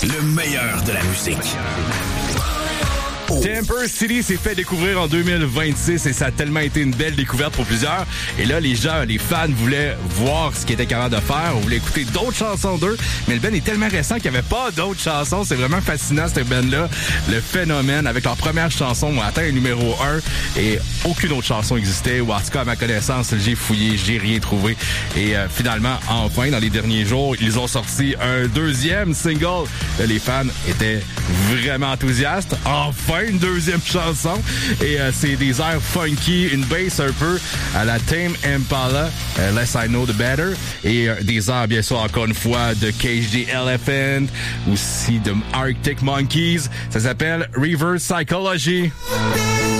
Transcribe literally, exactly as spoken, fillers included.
le meilleur de la musique. Temper City s'est fait découvrir en deux mille vingt-six et ça a tellement été une belle découverte pour plusieurs. Et là, les gens, les fans voulaient voir ce qu'ils étaient capables de faire. On voulait écouter d'autres chansons d'eux. Mais le band est tellement récent qu'il n'y avait pas d'autres chansons. C'est vraiment fascinant, ce band-là. Le phénomène, avec leur première chanson, ont atteint le numéro un et aucune autre chanson existait. Ou en tout cas, à ma connaissance, j'ai fouillé, j'ai rien trouvé. Et euh, finalement, enfin, dans les derniers jours, ils ont sorti un deuxième single. Là, les fans étaient vraiment enthousiastes. Enfin! Une deuxième chanson et euh, c'est des airs funky, une bass un peu à la Tame Impala, uh, Less I Know The Better et euh, des airs bien sûr encore une fois de Cage the Elephant, aussi de Arctic Monkeys. Ça s'appelle Reverse Psychology.